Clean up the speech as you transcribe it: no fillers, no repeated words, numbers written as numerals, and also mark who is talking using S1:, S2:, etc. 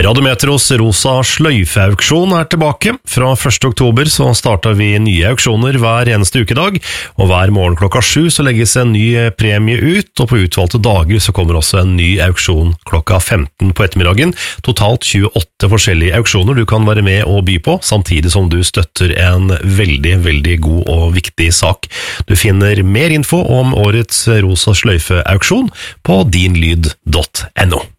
S1: Radiometros rosa sløyfeauksjon tilbake. Fra 1. oktober så starter vi nye auksjoner hver eneste ukedag, og hver morgen klokka 7 så legges en ny premie ut, og på utvalgte dager så kommer også en ny auksjon klokka 15 på ettermiddagen. Totalt 28 forskjellige auksjoner du kan være med og by på, samtidig som du støtter en veldig god og viktig sak. Du finner mer info om årets rosa sløyfeauksjon på dinlyd.no.